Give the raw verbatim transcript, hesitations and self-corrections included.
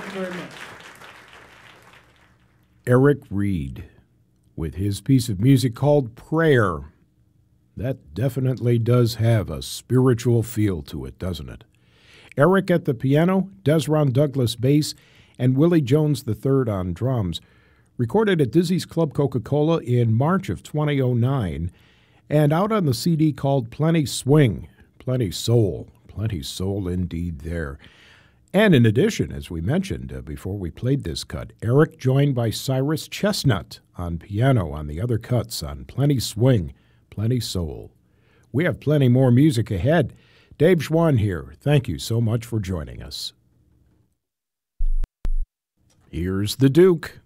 you very much. Eric Reed with his piece of music called Prayer. That definitely does have a spiritual feel to it, doesn't it? Eric at the piano, Desron Douglas bass, and Willie Jones the third on drums. Recorded at Dizzy's Club Coca-Cola in March of twenty oh nine, and out on the C D called Plenty Swing. Plenty soul. Plenty soul indeed there. And in addition, as we mentioned uh, before we played this cut, Eric joined by Cyrus Chestnut on piano on the other cuts on Plenty Swing, Plenty Soul. We have plenty more music ahead. Dave Schwann here. Thank you so much for joining us. Here's the Duke.